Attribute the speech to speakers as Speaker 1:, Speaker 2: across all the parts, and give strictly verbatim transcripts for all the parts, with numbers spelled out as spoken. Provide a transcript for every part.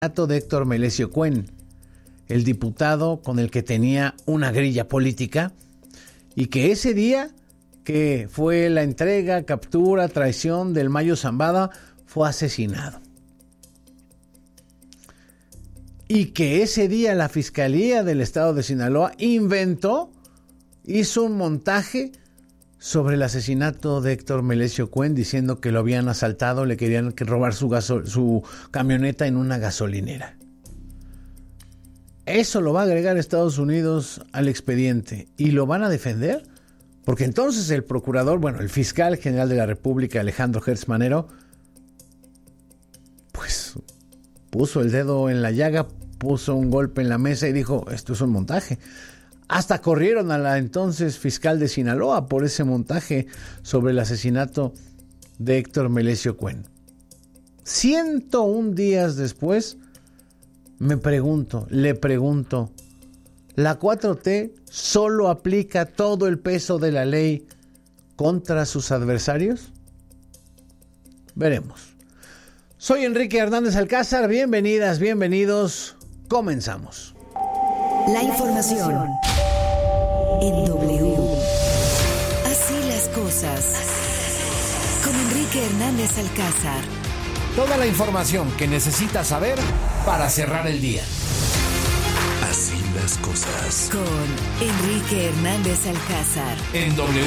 Speaker 1: de Héctor Melesio Cuen, el diputado con el que tenía una grilla política, y que ese día que fue la entrega, captura, traición del Mayo Zambada, fue asesinado. Y que ese día la Fiscalía del Estado de Sinaloa inventó, hizo un montaje sobre el asesinato de Héctor Melesio Cuen, diciendo que lo habían asaltado, le querían robar su, gaso- su camioneta en una gasolinera. Eso lo va a agregar Estados Unidos al expediente y lo van a defender, porque entonces el procurador, bueno, el fiscal general de la República, Alejandro Gertz Manero, pues puso el dedo en la llaga, puso un golpe en la mesa y dijo, esto es un montaje. Hasta corrieron a la entonces fiscal de Sinaloa por ese montaje sobre el asesinato de Héctor Melesio Cuen. ciento un días después, me pregunto, le pregunto, ¿la cuatro T solo aplica todo el peso de la ley contra sus adversarios? Veremos. Soy Enrique Hernández Alcázar, bienvenidas, bienvenidos, comenzamos.
Speaker 2: La información en W. Así las cosas. Con Enrique Hernández Alcázar.
Speaker 3: Toda la información que necesitas saber para cerrar el día.
Speaker 4: Así las cosas.
Speaker 2: Con Enrique Hernández Alcázar.
Speaker 3: En W.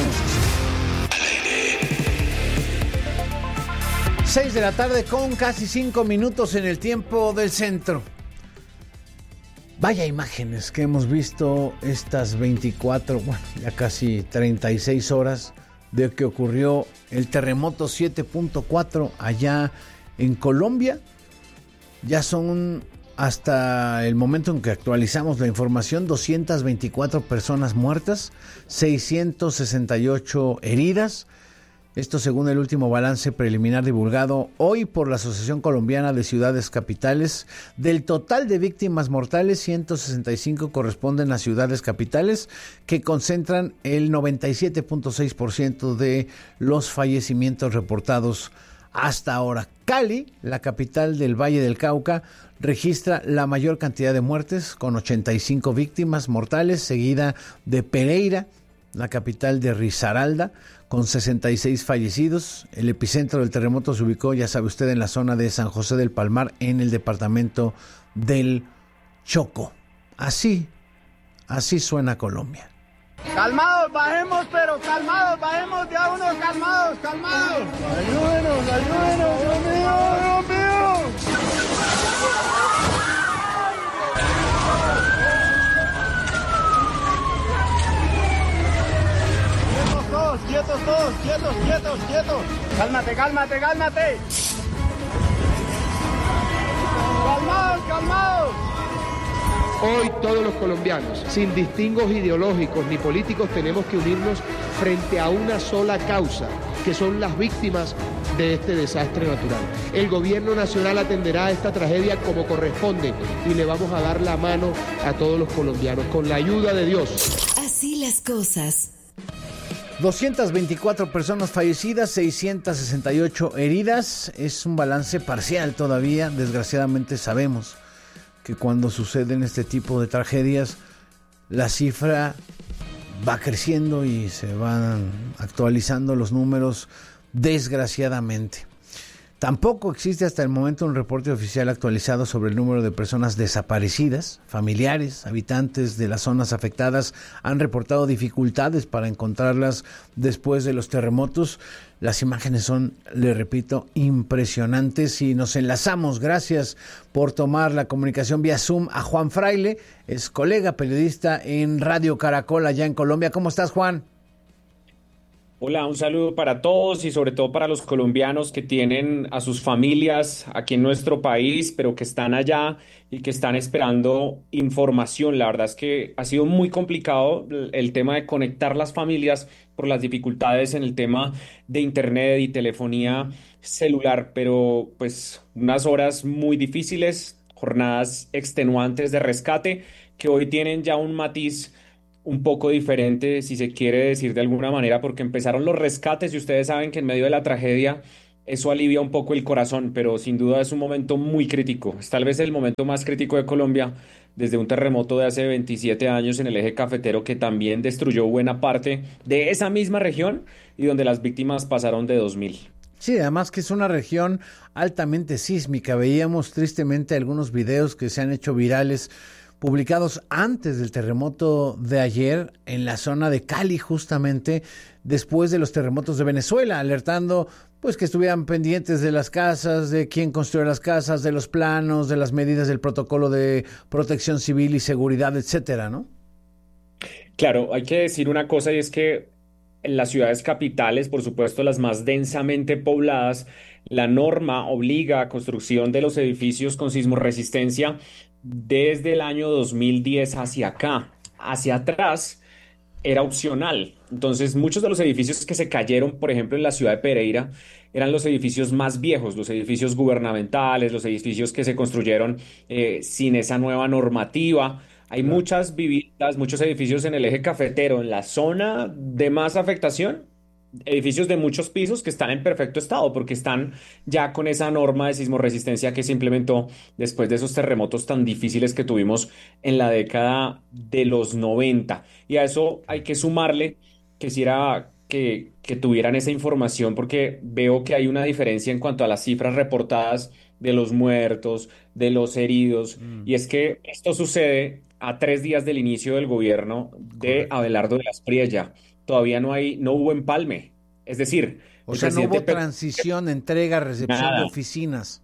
Speaker 1: seis de la tarde con casi cinco minutos en el tiempo del centro. Vaya imágenes que hemos visto estas veinticuatro, bueno, ya casi treinta y seis horas de que ocurrió el terremoto siete punto cuatro allá en Colombia. Ya son, hasta el momento en que actualizamos la información, doscientas veinticuatro personas muertas, seiscientas sesenta y ocho heridas. Esto según el último balance preliminar divulgado hoy por la Asociación Colombiana de Ciudades Capitales. Del total de víctimas mortales, ciento sesenta y cinco corresponden a ciudades capitales, que concentran el noventa y siete punto seis por ciento de los fallecimientos reportados hasta ahora. Cali, la capital del Valle del Cauca, registra la mayor cantidad de muertes, con ochenta y cinco víctimas mortales, seguida de Pereira, la capital de Risaralda, con sesenta y seis fallecidos. El epicentro del terremoto se ubicó, ya sabe usted, en la zona de San José del Palmar, en el departamento del Chocó. Así, así suena Colombia.
Speaker 5: Calmados, bajemos, pero calmados, bajemos ya uno, calmados, calmados. Ayúdenos, ayúdenos, Dios mío, Dios mío. Todos, quietos todos, quietos, quietos, quietos. Cálmate, cálmate, cálmate. Calmados, calmados.
Speaker 6: Hoy todos los colombianos, sin distingos ideológicos ni políticos, tenemos que unirnos frente a una sola causa, que son las víctimas de este desastre natural. El gobierno nacional atenderá a esta tragedia como corresponde y le vamos a dar la mano a todos los colombianos, con la ayuda de Dios.
Speaker 2: Así las cosas.
Speaker 1: doscientas veinticuatro personas fallecidas, seiscientas sesenta y ocho heridas. Es un balance parcial todavía. Desgraciadamente sabemos que cuando suceden este tipo de tragedias, la cifra va creciendo y se van actualizando los números, desgraciadamente. Tampoco existe hasta el momento un reporte oficial actualizado sobre el número de personas desaparecidas. Familiares, habitantes de las zonas afectadas han reportado dificultades para encontrarlas después de los terremotos. Las imágenes son, le repito, impresionantes, y nos enlazamos, gracias por tomar la comunicación vía Zoom, a Juan Fraile, es colega periodista en Radio Caracol allá en Colombia. ¿Cómo estás, Juan?
Speaker 7: Hola, un saludo para todos y sobre todo para los colombianos que tienen a sus familias aquí en nuestro país, pero que están allá y que están esperando información. La verdad es que ha sido muy complicado el tema de conectar las familias por las dificultades en el tema de internet y telefonía celular, pero pues unas horas muy difíciles, jornadas extenuantes de rescate que hoy tienen ya un matiz un poco diferente, si se quiere decir de alguna manera, porque empezaron los rescates y ustedes saben que en medio de la tragedia eso alivia un poco el corazón, pero sin duda es un momento muy crítico. Es tal vez el momento más crítico de Colombia desde un terremoto de hace veintisiete años en el eje cafetero que también destruyó buena parte de esa misma región y donde las víctimas pasaron de dos mil.
Speaker 1: Sí, además que es una región altamente sísmica. Veíamos tristemente algunos videos que se han hecho virales, publicados antes del terremoto de ayer en la zona de Cali, justamente después de los terremotos de Venezuela, alertando pues que estuvieran pendientes de las casas, de quién construyó las casas, de los planos, de las medidas del protocolo de protección civil y seguridad, etcétera, ¿no?
Speaker 7: Claro, hay que decir una cosa y es que en las ciudades capitales, por supuesto las más densamente pobladas, la norma obliga a construcción de los edificios con sismorresistencia desde el año dos mil diez hacia acá. Hacia atrás era opcional. Entonces, muchos de los edificios que se cayeron, por ejemplo, en la ciudad de Pereira, eran los edificios más viejos, los edificios gubernamentales, los edificios que se construyeron eh, sin esa nueva normativa. Hay
Speaker 1: Claro.
Speaker 7: muchas viviendas, muchos edificios en el eje cafetero, en la zona de más afectación, edificios de muchos pisos que están en perfecto estado porque están ya con esa norma de sismorresistencia que se implementó después de esos terremotos tan difíciles que tuvimos en la década de los noventa. Y a eso hay que sumarle, quisiera que, que tuvieran esa información porque veo que hay una diferencia en cuanto a las cifras reportadas de los muertos, de los heridos,
Speaker 1: Mm,
Speaker 7: y es que esto sucede a tres días del inicio del gobierno de
Speaker 1: correcto.
Speaker 7: Abelardo de la Espriella. Todavía no hay, no hubo empalme. Es decir,
Speaker 1: O
Speaker 7: el
Speaker 1: sea, no
Speaker 7: presidente
Speaker 1: hubo
Speaker 7: Petro,
Speaker 1: transición, entrega, recepción de
Speaker 7: nada,
Speaker 1: oficinas.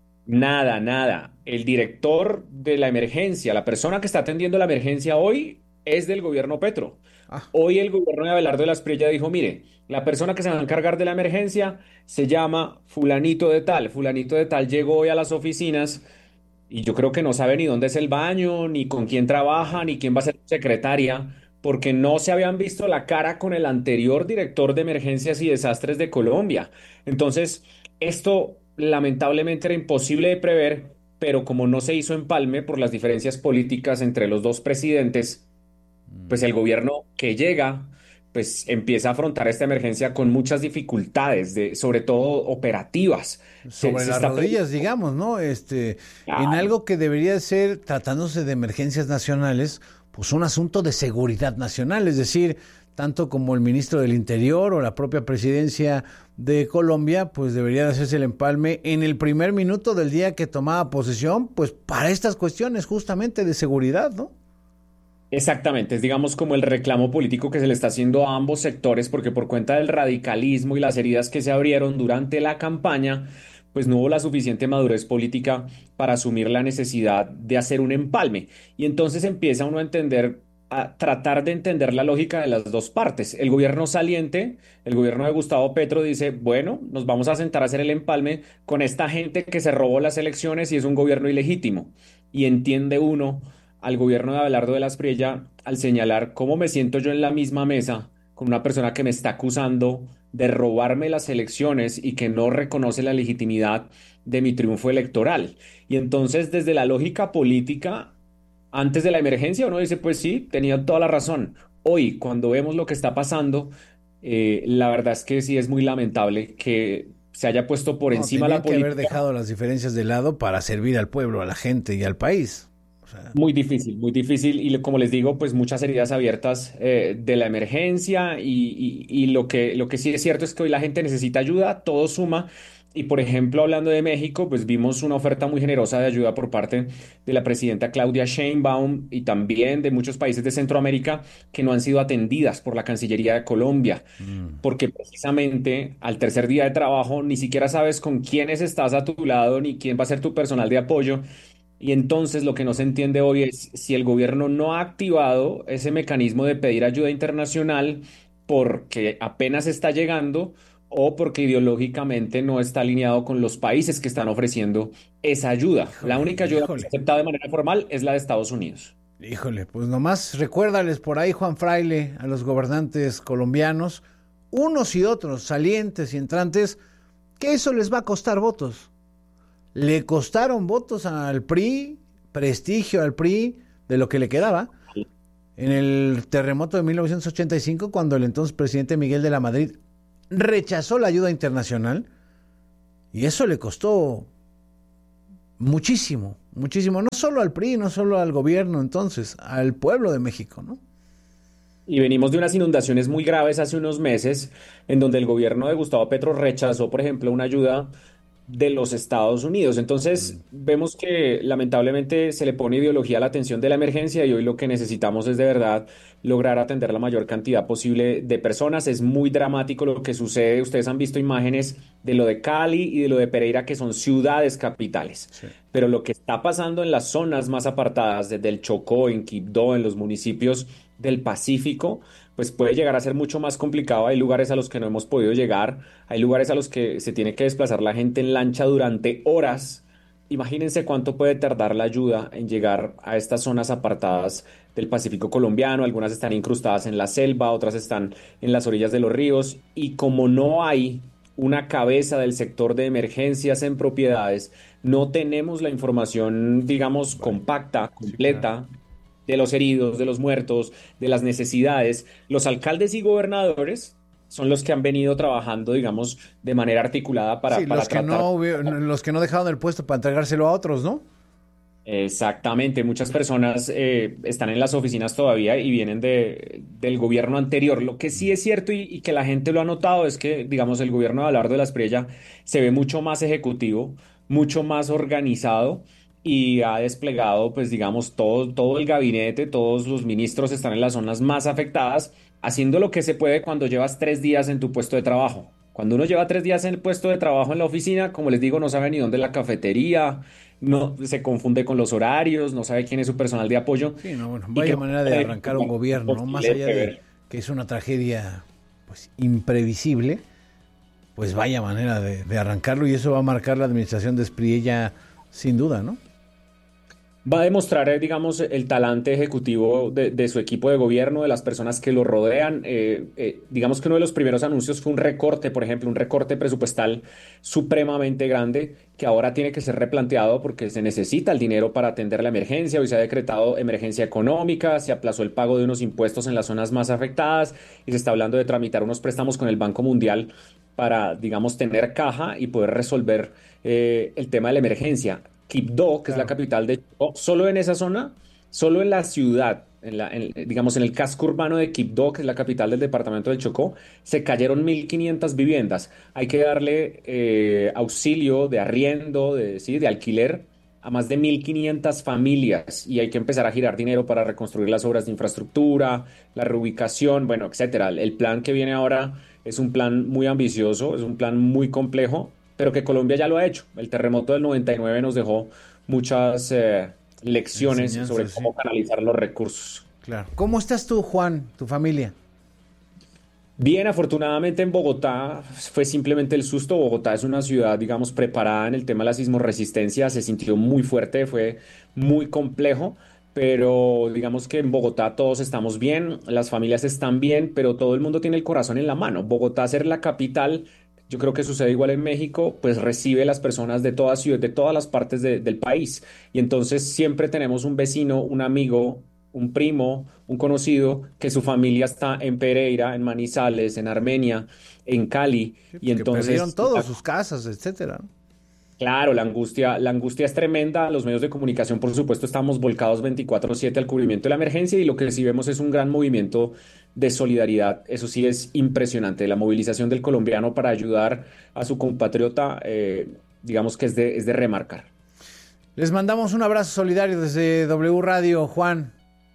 Speaker 7: nada, nada. El director de la emergencia, la persona que está atendiendo la emergencia hoy, es del gobierno Petro.
Speaker 1: Ah,
Speaker 7: Hoy el gobierno de Abelardo de la Espriella dijo, mire, la persona que se va a encargar de la emergencia se llama fulanito de tal. Fulanito de tal llegó hoy a las oficinas y yo creo que no sabe ni dónde es el baño, ni con quién trabaja, ni quién va a ser su secretaria, porque no se habían visto la cara con el anterior director de emergencias y desastres de Colombia. Entonces, esto lamentablemente era imposible de prever, pero como no se hizo empalme por las diferencias políticas entre los dos presidentes, pues el gobierno que llega, pues empieza a afrontar esta emergencia con muchas dificultades, de, sobre todo operativas. Se,
Speaker 1: sobre
Speaker 7: se
Speaker 1: las
Speaker 7: está
Speaker 1: rodillas, digamos, ¿no? Este, en
Speaker 7: Claro,
Speaker 1: algo que debería ser, tratándose de emergencias nacionales, pues un asunto de seguridad nacional, es decir, tanto como el ministro del Interior o la propia presidencia de Colombia, pues debería de hacerse el empalme en el primer minuto del día que tomaba posesión, pues para estas cuestiones justamente de seguridad, ¿no?
Speaker 7: exactamente, es digamos como el reclamo político que se le está haciendo a ambos sectores, porque por cuenta del radicalismo y las heridas que se abrieron durante la campaña, pues no hubo la suficiente madurez política para asumir la necesidad de hacer un empalme. Y entonces empieza uno a entender, a tratar de entender la lógica de las dos partes. El gobierno saliente, el gobierno de Gustavo Petro dice, bueno, nos vamos a sentar a hacer el empalme con esta gente que se robó las elecciones y es un gobierno ilegítimo. Y entiende uno al gobierno de Abelardo de la Espriella al señalar cómo me siento yo en la misma mesa con una persona que me está acusando de robarme las elecciones y que no reconoce la legitimidad de mi triunfo electoral. Y entonces, desde la lógica política, antes de la emergencia, uno dice, pues sí, tenía toda la razón. Hoy, cuando vemos lo que está pasando, eh, la verdad es que sí es muy lamentable que se haya puesto por
Speaker 1: No,
Speaker 7: encima la
Speaker 1: tenían que haber
Speaker 7: política.
Speaker 1: dejado las diferencias de lado para servir al pueblo, a la gente y al país. O sea,
Speaker 7: Muy difícil, muy difícil y lo- como les digo, pues muchas heridas abiertas eh, de la emergencia y, y- y lo que, lo que sí es cierto es que hoy la gente necesita ayuda, todo suma y por ejemplo hablando de México, pues vimos una oferta muy generosa de ayuda por parte de la presidenta Claudia Sheinbaum y también de muchos países de Centroamérica que no han sido atendidas por la Cancillería de Colombia,
Speaker 1: mm,
Speaker 7: porque precisamente al tercer día de trabajo ni siquiera sabes con quiénes estás a tu lado ni quién va a ser tu personal de apoyo. Y entonces lo que no se entiende hoy es si el gobierno no ha activado ese mecanismo de pedir ayuda internacional porque apenas está llegando o porque ideológicamente no está alineado con los países que están ofreciendo esa ayuda. La
Speaker 1: híjole,
Speaker 7: única ayuda que se ha
Speaker 1: híjole.
Speaker 7: aceptado de manera formal es la de Estados Unidos.
Speaker 1: Híjole, pues nomás recuérdales por ahí, Juan Fraile, a los gobernantes colombianos, unos y otros, salientes y entrantes, que eso les va a costar votos. Le costaron votos al P R I, prestigio al P R I, de lo que le quedaba, en el terremoto de mil novecientos ochenta y cinco, cuando el entonces presidente Miguel de la Madrid rechazó la ayuda internacional, Y eso le costó muchísimo, muchísimo, no solo al P R I, no solo al gobierno entonces, al pueblo de México, ¿no?
Speaker 7: Y venimos de unas inundaciones muy graves hace unos meses, en donde el gobierno de Gustavo Petro rechazó, por ejemplo, una ayuda de los Estados Unidos. Entonces, mm. vemos que lamentablemente se le pone ideología a la atención de la emergencia y hoy lo que necesitamos es de verdad lograr atender la mayor cantidad posible de personas. Es muy dramático lo que sucede. Ustedes han visto imágenes de lo de Cali y de lo de Pereira, que son ciudades capitales. Sí. Pero lo que está pasando en las zonas más apartadas, desde el Chocó, en Quibdó, en los municipios del Pacífico, pues puede llegar a ser mucho más complicado. Hay lugares a los que no hemos podido llegar, hay lugares a los que se tiene que desplazar la gente en lancha durante horas. Imagínense cuánto puede tardar la ayuda en llegar a estas zonas apartadas del Pacífico colombiano. Algunas están incrustadas en la selva, otras están en las orillas de los ríos, y como no hay una cabeza del sector de emergencias en propiedades, no tenemos la información, digamos, compacta, completa, sí, claro, de los heridos, de los muertos, de las necesidades. Los alcaldes y gobernadores son los que han venido trabajando, digamos, de manera articulada para,
Speaker 1: sí,
Speaker 7: para
Speaker 1: los que
Speaker 7: tratar...
Speaker 1: no los que no dejaron el puesto para entregárselo a otros, ¿no?
Speaker 7: Exactamente, muchas personas eh, están en las oficinas todavía y vienen de, del gobierno anterior. Lo que sí es cierto y, y que la gente lo ha notado es que, digamos, el gobierno de Abelardo de la Espriella se ve mucho más ejecutivo, mucho más organizado, y ha desplegado, pues digamos, todo, todo el gabinete, todos los ministros están en las zonas más afectadas, haciendo lo que se puede cuando llevas tres días en tu puesto de trabajo. Cuando uno lleva tres días en el puesto de trabajo en la oficina, como les digo, no sabe ni dónde es la cafetería, no, se confunde con los horarios, no sabe quién es su personal de apoyo.
Speaker 1: Sí, no, bueno, vaya manera de arrancar un gobierno, ¿no? Más allá de que es una tragedia, pues, imprevisible, pues vaya manera de, de arrancarlo, y eso va a marcar la administración de Espriella sin duda, ¿no?
Speaker 7: Va a demostrar, digamos, el talante ejecutivo de, de su equipo de gobierno, de las personas que lo rodean. Eh, eh, digamos que uno de los primeros anuncios fue un recorte, por ejemplo, un recorte presupuestal supremamente grande, que ahora tiene que ser replanteado porque se necesita el dinero para atender la emergencia. Hoy se ha decretado emergencia económica, se aplazó el pago de unos impuestos en las zonas más afectadas y se está hablando de tramitar unos préstamos con el Banco Mundial para, digamos, tener caja y poder resolver eh, el tema de la emergencia. Quibdó, que claro, es la capital de Chocó, solo en esa zona, solo en la ciudad, en la, en, digamos en el casco urbano de Quibdó, que es la capital del departamento del Chocó, se cayeron mil quinientas viviendas. Hay que darle eh, auxilio de arriendo, de, ¿sí? de alquiler a más de mil quinientas familias, y hay que empezar a girar dinero para reconstruir las obras de infraestructura, la reubicación, bueno, etcétera. El plan que viene ahora es un plan muy ambicioso, es un plan muy complejo, pero que Colombia ya lo ha hecho. El terremoto del noventa y nueve nos dejó muchas eh, lecciones sobre cómo sí. canalizar los recursos.
Speaker 1: Claro. ¿Cómo estás tú, Juan, tu familia?
Speaker 7: Bien, afortunadamente en Bogotá fue simplemente el susto. Bogotá es una ciudad, digamos, preparada en el tema de la sismorresistencia. Se sintió muy fuerte, fue muy complejo, pero digamos que en Bogotá todos estamos bien, las familias están bien, pero todo el mundo tiene el corazón en la mano. Bogotá, ser la capital, yo creo que sucede igual en México, pues recibe las personas de todas ciudades, de todas las partes de, del país. Y entonces siempre tenemos un vecino, un amigo, un primo, un conocido, que su familia está en Pereira, en Manizales, en Armenia, en Cali.
Speaker 1: Sí,
Speaker 7: y entonces
Speaker 1: perdieron todos, sus casas, etcétera.
Speaker 7: Claro, la angustia, la angustia es tremenda. Los medios de comunicación, por supuesto, estamos volcados veinticuatro siete al cubrimiento de la emergencia, y lo que sí vemos es un gran movimiento de solidaridad. Eso sí es impresionante. La movilización del colombiano para ayudar a su compatriota, eh, digamos que es de, es de remarcar.
Speaker 1: Les mandamos un abrazo solidario desde W Radio, Juan.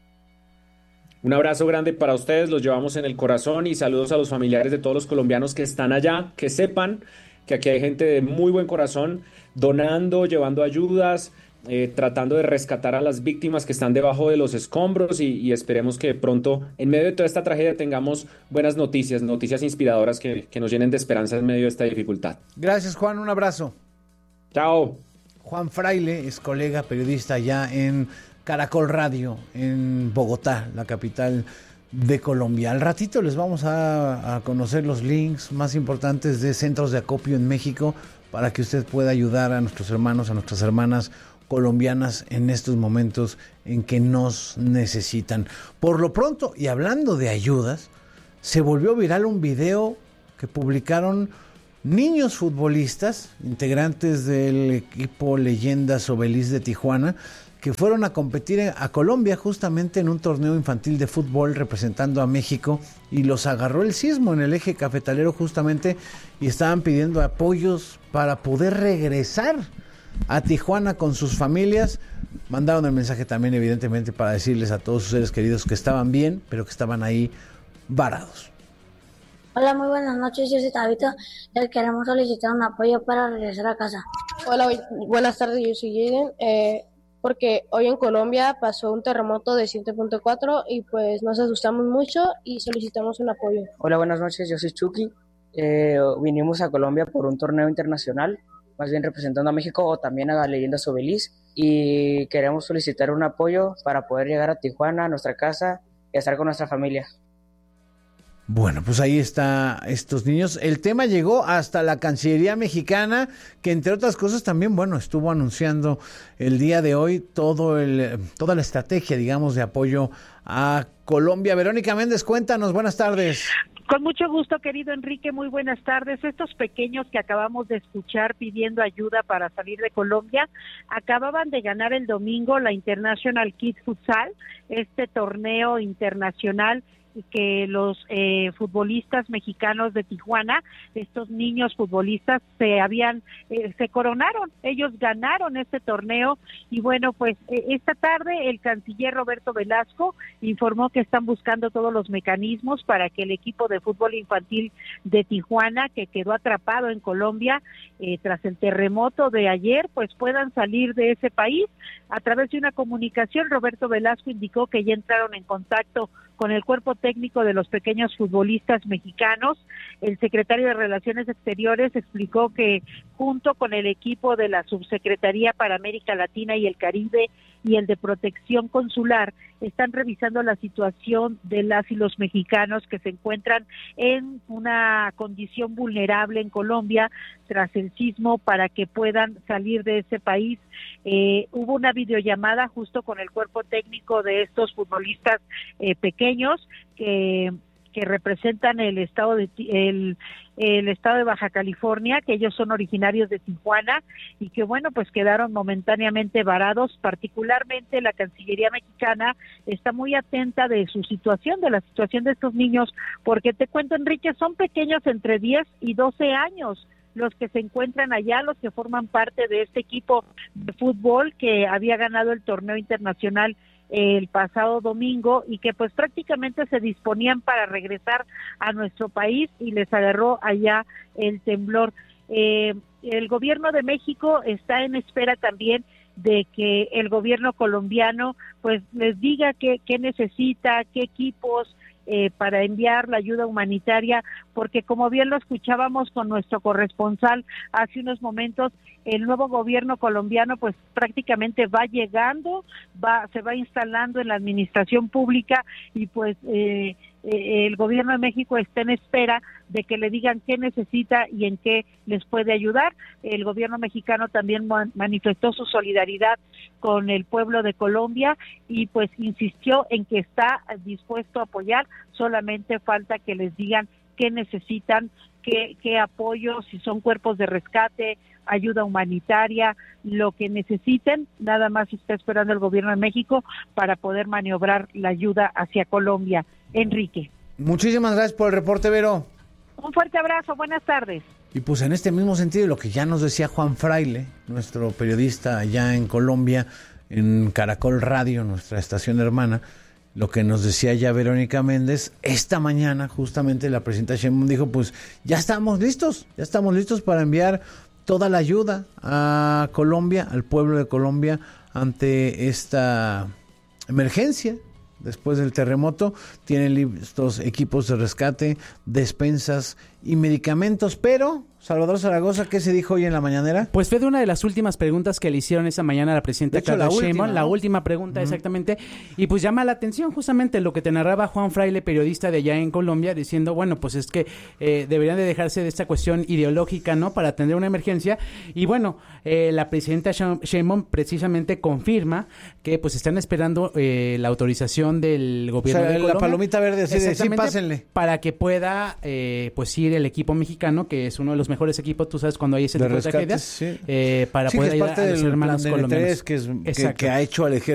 Speaker 7: Un abrazo grande para ustedes, los llevamos en el corazón, y saludos a los familiares de todos los colombianos que están allá, que sepan que aquí hay gente de muy buen corazón, donando, llevando ayudas, eh, tratando de rescatar a las víctimas que están debajo de los escombros, y, y esperemos que pronto, en medio de toda esta tragedia, tengamos buenas noticias, noticias inspiradoras que, que nos llenen de esperanza en medio de esta dificultad.
Speaker 1: Gracias, Juan, un abrazo.
Speaker 7: Chao.
Speaker 1: Juan Fraile es colega periodista ya en Caracol Radio, en Bogotá, la capital de Colombia. Al ratito les vamos a, a conocer los links más importantes de centros de acopio en México para que usted pueda ayudar a nuestros hermanos, a nuestras hermanas colombianas en estos momentos en que nos necesitan. Por lo pronto, y hablando de ayudas, se volvió viral un video que publicaron niños futbolistas, integrantes del equipo Leyendas Obelis de Tijuana, que fueron a competir a Colombia justamente en un torneo infantil de fútbol representando a México, y los agarró el sismo en el eje cafetalero justamente, y estaban pidiendo apoyos para poder regresar a Tijuana con sus familias. Mandaron el mensaje también evidentemente para decirles a todos sus seres queridos que estaban bien, pero que estaban ahí varados.
Speaker 8: Hola, muy buenas noches, yo soy Tabito, les queremos solicitar un apoyo para regresar a casa.
Speaker 9: Hola, buenas tardes, yo soy Jaden, eh, porque hoy en Colombia pasó un terremoto de siete punto cuatro y pues nos asustamos mucho y solicitamos un apoyo.
Speaker 10: Hola, buenas noches, yo soy Chucky, eh, vinimos a Colombia por un torneo internacional, más bien representando a México o también a Leyendas Obelis, y queremos solicitar un apoyo para poder llegar a Tijuana, a nuestra casa y estar con nuestra familia.
Speaker 1: Bueno, pues ahí está estos niños. El tema llegó hasta la Cancillería mexicana, que entre otras cosas también, bueno, estuvo anunciando el día de hoy todo el, toda la estrategia, digamos, de apoyo a Colombia. Verónica Méndez, cuéntanos, buenas tardes.
Speaker 11: Con mucho gusto, querido Enrique, muy buenas tardes. Estos pequeños que acabamos de escuchar pidiendo ayuda para salir de Colombia, acababan de ganar el domingo la International Kids Futsal, este torneo internacional que los eh, futbolistas mexicanos de Tijuana, estos niños futbolistas se habían, eh, se coronaron, ellos ganaron este torneo, y bueno, pues eh, esta tarde el canciller Roberto Velasco informó que están buscando todos los mecanismos para que el equipo de fútbol infantil de Tijuana, que quedó atrapado en Colombia eh, tras el terremoto de ayer, pues puedan salir de ese país. A través de una comunicación, Roberto Velasco indicó que ya entraron en contacto con el cuerpo técnico de los pequeños futbolistas mexicanos. El secretario de Relaciones Exteriores explicó que junto con el equipo de la Subsecretaría para América Latina y el Caribe y el de Protección Consular están revisando la situación de las y los mexicanos que se encuentran en una condición vulnerable en Colombia tras el sismo, para que puedan salir de ese país. Eh, hubo una videollamada justo con el cuerpo técnico de estos futbolistas eh, pequeños que que representan el estado de el, el estado de Baja California, que ellos son originarios de Tijuana y que bueno, pues quedaron momentáneamente varados. Particularmente la Cancillería mexicana está muy atenta de su situación, de la situación de estos niños, porque te cuento, Enrique, son pequeños entre diez y doce años los que se encuentran allá, los que forman parte de este equipo de fútbol que había ganado el torneo internacional el pasado domingo y que pues prácticamente se disponían para regresar a nuestro país y les agarró allá el temblor. Eh, el gobierno de México está en espera también de que el gobierno colombiano pues les diga qué, qué necesita, qué equipos eh, para enviar la ayuda humanitaria, porque como bien lo escuchábamos con nuestro corresponsal hace unos momentos, el nuevo gobierno colombiano pues prácticamente va llegando, va se va instalando en la administración pública y pues eh, eh, el gobierno de México está en espera de que le digan qué necesita y en qué les puede ayudar. El gobierno mexicano también man, manifestó su solidaridad con el pueblo de Colombia y pues insistió en que está dispuesto a apoyar, solamente falta que les digan qué necesitan, qué, qué apoyo, si son cuerpos de rescate, ayuda humanitaria, lo que necesiten, nada más está esperando el gobierno de México para poder maniobrar la ayuda hacia Colombia. Enrique.
Speaker 1: Muchísimas gracias por el reporte, Vero.
Speaker 11: Un fuerte abrazo, buenas tardes.
Speaker 1: Y pues en este mismo sentido, lo que ya nos decía Juan Fraile, nuestro periodista allá en Colombia, en Caracol Radio, nuestra estación hermana, lo que nos decía ya Verónica Méndez, esta mañana justamente la presidenta Sheinbaum dijo, pues ya estamos listos, ya estamos listos para enviar toda la ayuda a Colombia, al pueblo de Colombia, ante esta emergencia. Después del terremoto, tienen listos equipos de rescate, despensas y medicamentos, pero Salvador Zaragoza, ¿qué se dijo hoy en la mañanera?
Speaker 12: Pues fue de una de las últimas preguntas que le hicieron esa mañana a la presidenta Claudia Sheinbaum, la última pregunta, uh-huh. exactamente, y pues llama la atención justamente lo que te narraba Juan Fraile, periodista de allá en Colombia, diciendo, bueno, pues es que eh, deberían de dejarse de esta cuestión ideológica, ¿no?, para atender una emergencia, y bueno, eh, la presidenta Sheinbaum precisamente confirma que pues están esperando eh, la autorización del gobierno, o sea, de Colombia.
Speaker 1: La palomita verde, así de sí, pásenle.
Speaker 12: Para que pueda, eh, pues ir el equipo mexicano, que es uno de los mejores equipos, tú sabes, cuando hay ese
Speaker 1: de
Speaker 12: tipo
Speaker 1: rescates,
Speaker 12: de tragedias,
Speaker 1: sí.
Speaker 12: eh, para
Speaker 1: sí,
Speaker 12: poder
Speaker 1: que es
Speaker 12: ayudar
Speaker 1: parte
Speaker 12: a los
Speaker 1: del
Speaker 12: hermanos
Speaker 1: plan de
Speaker 12: colombianos.
Speaker 1: N tres, que, es, que, que ha hecho al ejército